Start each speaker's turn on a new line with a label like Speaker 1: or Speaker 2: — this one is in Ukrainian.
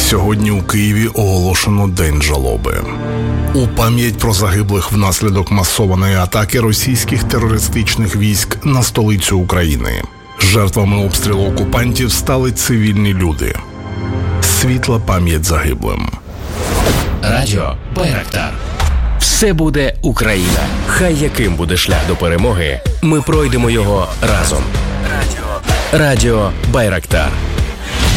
Speaker 1: Сьогодні у Києві оголошено День жалоби. У пам'ять про загиблих внаслідок масованої атаки російських терористичних військ на столицю України. Жертвами обстрілу окупантів стали цивільні люди. Світла пам'ять загиблим.
Speaker 2: Радіо Байрактар. Все буде Україна. Хай яким буде шлях до перемоги, ми пройдемо його разом. Радіо Байрактар.